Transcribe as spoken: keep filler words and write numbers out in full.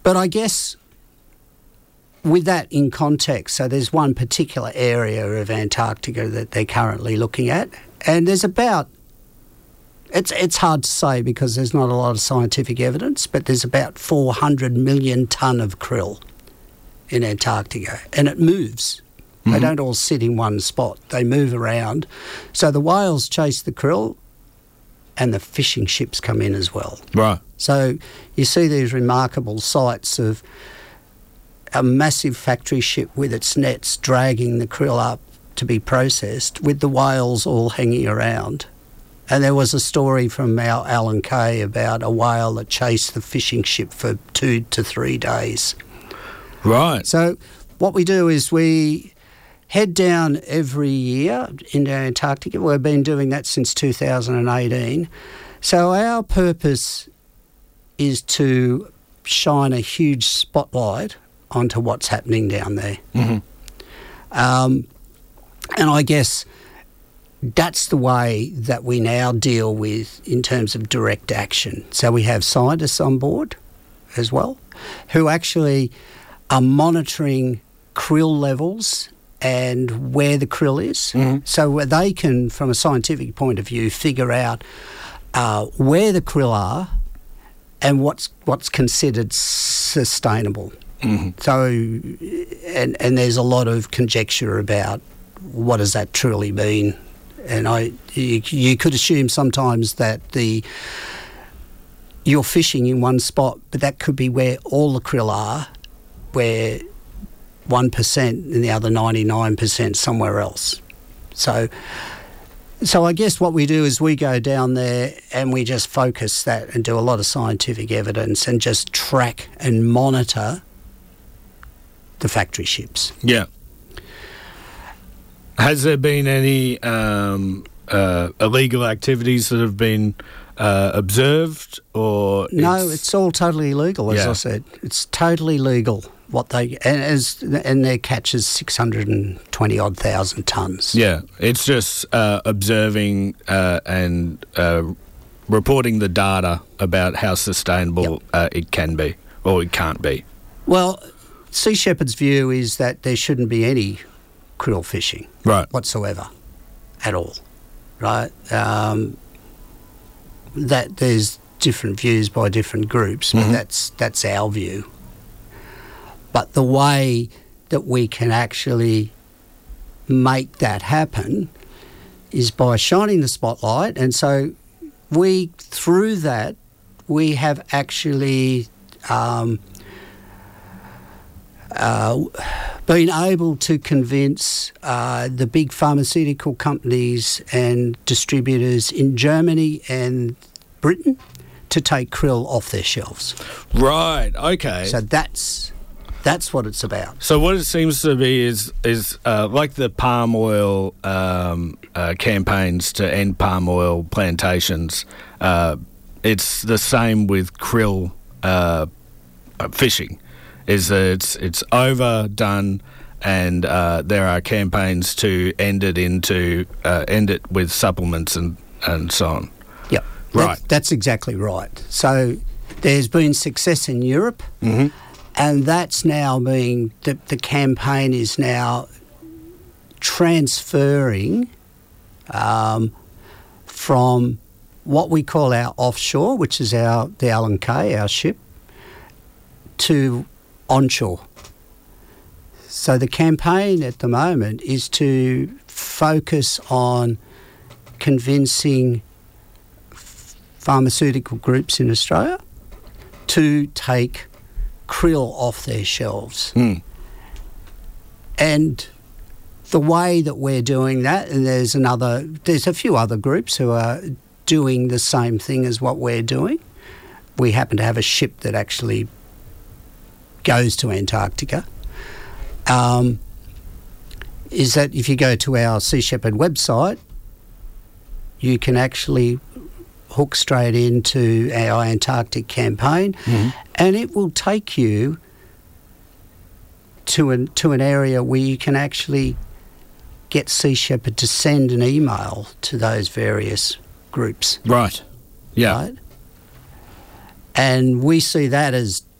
But I guess with that in context, so there's one particular area of Antarctica that they're currently looking at, and there's about, it's it's hard to say because there's not a lot of scientific evidence, but there's about four hundred million tonne of krill in Antarctica, and it moves. Mm-hmm. They don't all sit in one spot. They move around. So the whales chase the krill and the fishing ships come in as well. Right. So you see these remarkable sights of a massive factory ship with its nets dragging the krill up to be processed with the whales all hanging around. And there was a story from our Alan Kay about a whale that chased the fishing ship for two to three days. Right. So what we do is we head down every year into Antarctica. We've been doing that since two thousand eighteen. So our purpose is to shine a huge spotlight onto what's happening down there. Mm-hmm. Um, and I guess that's the way that we now deal with in terms of direct action. So we have scientists on board as well who actually are monitoring krill levels and where the krill is. Mm-hmm. So they can, from a scientific point of view, figure out uh, where the krill are and what's what's considered sustainable. Mm-hmm. So, and and there's a lot of conjecture about what does that truly mean. And I, you, you could assume sometimes that the you're fishing in one spot, but that could be where all the krill are, where one percent and the other ninety-nine percent somewhere else. So, so I guess what we do is we go down there and we just focus that and do a lot of scientific evidence and just track and monitor the factory ships. Yeah. Has there been any um, uh, illegal activities that have been uh, observed, or no? It's, it's all totally legal, as Yeah. I said. It's totally legal. What they and as and their catch is six hundred and twenty odd thousand tons. Yeah, it's just uh, observing uh, and uh, reporting the data about how sustainable Yep. uh, it can be or it can't be. Well, Sea Shepherd's view is that there shouldn't be any krill fishing Right. whatsoever, at all, right? Um, that there's different views by different groups, but Mhm. that's that's our view. But the way that we can actually make that happen is by shining the spotlight, and so we through that we have actually um, uh, been able to convince uh, the big pharmaceutical companies and distributors in Germany and Britain to take krill off their shelves. Right, okay. So that's that's what it's about. So what it seems to be is is uh, like the palm oil um, uh, campaigns to end palm oil plantations. Uh, it's the same with krill uh, fishing. Is that it's it's overdone, and uh, there are campaigns to end it into uh, end it with supplements and, and so on. Yep, Right. That, that's exactly right. So there's been success in Europe. Mm-hmm. And that's now being, the, the campaign is now transferring um, from what we call our offshore, which is our the Alan Kay, our ship, to onshore. So the campaign at the moment is to focus on convincing f- pharmaceutical groups in Australia to take krill off their shelves. Mm. And the way that we're doing that, and there's another, there's a few other groups who are doing the same thing as what we're doing. We happen to have a ship that actually goes to Antarctica. Um, is that if you go to our Sea Shepherd website, you can actually hook straight into our Antarctic campaign, Mm-hmm. and it will take you to an to an area where you can actually get Sea Shepherd to send an email to those various groups. Right. Yeah. Right? And we see that as